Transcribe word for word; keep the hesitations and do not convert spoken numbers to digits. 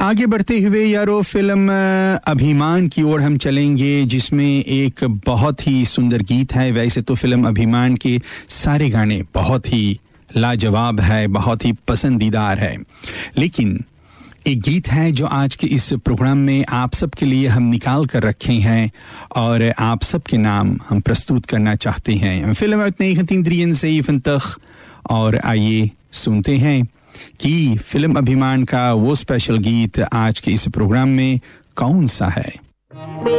आगे बढ़ते हुए यारो फिल्म अभिमान की ओर हम चलेंगे, जिसमें एक बहुत ही सुंदर गीत है। वैसे तो फिल्म अभिमान के सारे गाने बहुत ही लाजवाब है, बहुत ही पसंदीदार है, लेकिन एक गीत है जो आज के इस प्रोग्राम में आप सब के लिए हम निकाल कर रखे हैं और आप सब के नाम हम प्रस्तुत करना चाहते हैं। फिल्म इतने ही से फंतख, और आइए सुनते हैं कि फिल्म अभिमान का वो स्पेशल गीत आज के इस प्रोग्राम में कौन सा है।